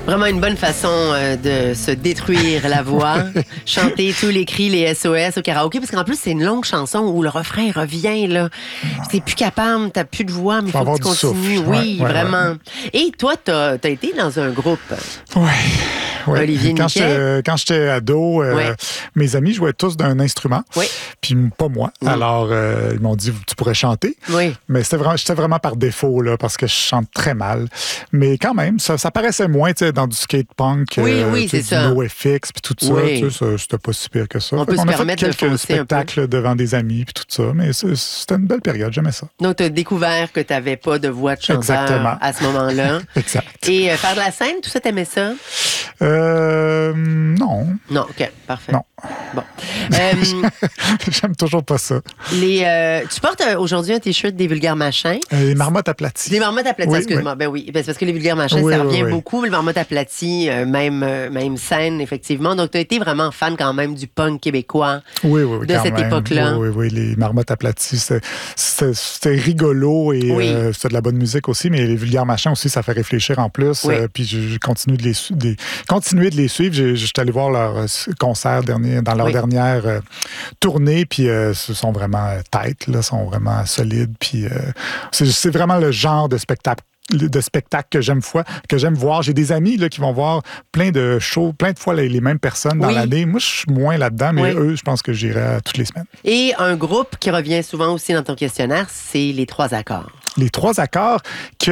Vraiment une bonne façon de se détruire la voix. Chanter tous les cris, les SOS au karaoké. Parce qu'en plus, c'est une longue chanson où le refrain revient, là. T'es plus capable, t'as plus de voix, mais il faut que tu continues. Souffle. Oui, Ouais, vraiment. ouais. Et toi, t'as été dans un groupe. Ouais. Olivier Niquet. Quand j'étais ado, mes amis jouaient tous d'un instrument, Oui. puis pas moi. Alors, ils m'ont dit, tu pourrais chanter. Oui. Mais j'étais vraiment par défaut, là, parce que je chante très mal. Mais quand même, ça paraissait moins dans du skate punk, oui, c'est du ça. NoFX, puis tout ça. Oui. C'était pas si pire que ça. On peut se a permettre fait de quelques foncer un peu. spectacles devant des amis, puis tout ça. Mais c'était une belle période, j'aimais ça. Donc, tu as découvert que tu n'avais pas de voix de chanteur Exactement. à ce moment-là. Exact. Et faire de la scène, tout ça, t'aimais ça? Non. Non, OK, parfait. Non. Bon. J'aime toujours pas ça. Tu portes aujourd'hui un T-shirt des vulgaires machins. Les marmottes aplaties. Des marmottes aplaties, Oui, excuse-moi. oui. Ben oui, c'est parce que les vulgaires machins, Oui, ça oui, revient oui. beaucoup, mais les marmottes aplaties, même scène, effectivement. Donc, tu as été vraiment fan quand même du punk québécois Oui, de quand cette même. époque-là. Oui, les marmottes aplaties, c'était rigolo et Oui. c'était de la bonne musique aussi, mais les vulgaires machins aussi, ça fait réfléchir en plus. Oui. Puis je continue de les suivre. J'étais allé voir leur concert dans leur Oui. dernière tournée, puis ce sont vraiment tight, là, sont vraiment solides. Puis c'est vraiment le genre de spectacle que j'aime voir. J'ai des amis là, qui vont voir plein de shows, plein de fois les mêmes personnes dans Oui. l'année. Moi, je suis moins là-dedans, mais Oui. eux, je pense que j'irai toutes les semaines. Et un groupe qui revient souvent aussi dans ton questionnaire, c'est les 3 accords. Les 3 accords que